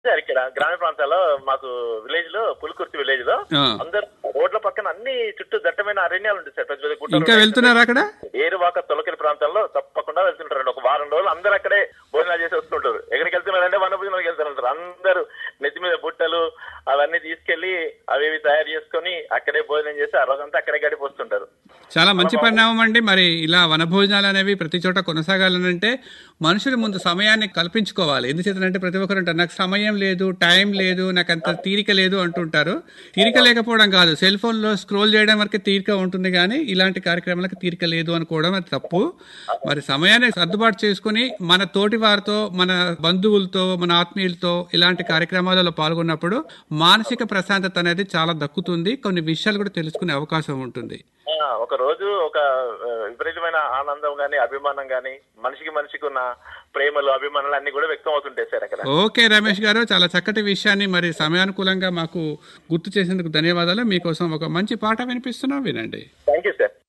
Sir ఇక్కడ గ్రామీణ ప్రాంతాల్లో మాకు విలేజ్ లో పులికుర్తి విలేజ్ లో అందరు రోడ్ల పక్కన అన్ని చుట్టూ దట్టమైన అరణ్యాలు ఉంటాయి సార్. పెద్ద పెద్ద ఇంకా వెళ్తున్నారు అక్కడ ఏరువాక తొలకరి ప్రాంతాల్లో తప్పకుండా వెళ్తుంటారు. ఒక వారం రోజులు అందరూ అక్కడే భోజనాలు చేసి వస్తుంటారు. ఎక్కడికి వెళ్తున్నారంటే వన భోజనాలకు వెళ్తారంటారు. అందరూ నెత్తి మీద బుట్టలు అవన్నీ తీసుకెళ్లి అవి తయారు చేసుకుని అక్కడే భోజనం చేసి ఆ రోజంతా అక్కడే గడిపోతుంటారు. చాలా మంచి పరిణామం అండి. మరి ఇలా వనభోజనాలు అనేవి ప్రతి చోట కొనసాగాలనంటే మనుషులు ముందు సమయాన్ని కల్పించుకోవాలి. ఎందుచేతంటే ప్రతి ఒక్కరు అంటారు నాకు సమయం లేదు, టైం లేదు, నాకు అంత తీరిక లేదు అంటుంటారు. తీరిక లేకపోవడం కాదు, సెల్ ఫోన్ లో స్క్రోల్ చేయడం వరకే తీరిక ఉంటుంది, కానీ ఇలాంటి కార్యక్రమాలకు తీరిక లేదు అనుకోవడం అది తప్పు. మరి సమయాన్ని సర్దుబాటు చేసుకుని మన తోటి వారితో, మన బంధువులతో, మన ఆత్మీయులతో ఇలాంటి కార్యక్రమాలలో పాల్గొన్నప్పుడు మానసిక ప్రశాంతత అనేది చాలా దక్కుతుంది. కొన్ని విషయాలు కూడా తెలుసుకునే అవకాశం ఉంటుంది. ఒక రోజు ఒక విపరీతమైన ఆనందం గాని, అభిమానం గాని, మనిషికి ఉన్న ప్రేమలు, అభిమానాలు అన్ని కూడా వ్యక్తం అవుతుంటాయి సార్ అక్కడ. ఓకే రమేష్ గారు, చాలా చక్కటి విషయాన్ని మరి సమయానుకూలంగా మాకు గుర్తు చేసేందుకు ధన్యవాదాలు. మీకోసం ఒక మంచి పాట వినిపిస్తున్నాం, వినండి. Thank you sir.